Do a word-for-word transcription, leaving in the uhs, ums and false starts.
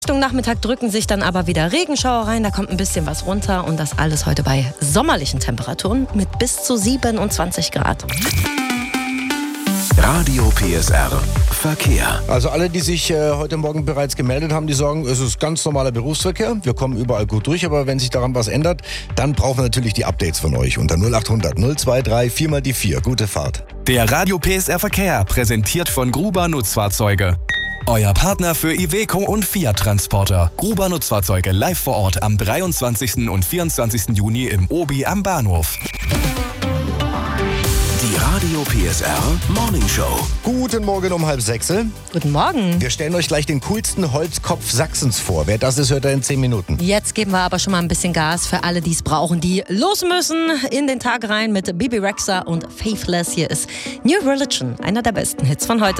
Richtung Nachmittag drücken sich dann aber wieder Regenschauer rein, da kommt ein bisschen was runter und das alles heute bei sommerlichen Temperaturen mit bis zu siebenundzwanzig Grad. Radio P S R Verkehr. Also alle, die sich äh, heute Morgen bereits gemeldet haben, die sagen, es ist ganz normaler Berufsverkehr. Wir kommen überall gut durch, aber wenn sich daran was ändert, dann brauchen wir natürlich die Updates von euch unter null acht hundert null zwei drei vier mal die vier. Gute Fahrt. Der Radio P S R Verkehr, präsentiert von Gruber Nutzfahrzeuge. Euer Partner für Iveco und Fiat Transporter. Gruber Nutzfahrzeuge live vor Ort am dreiundzwanzigsten und vierundzwanzigsten Juni im Obi am Bahnhof. Die Radio P S R Morning Show. Guten Morgen um halb sechs. Guten Morgen. Wir stellen euch gleich den coolsten Holzkopf Sachsens vor. Wer das ist, hört er in zehn Minuten. Jetzt geben wir aber schon mal ein bisschen Gas für alle, die es brauchen, die los müssen in den Tag rein mit Bibi Rexha und Faithless. Hier ist New Religion, einer der besten Hits von heute.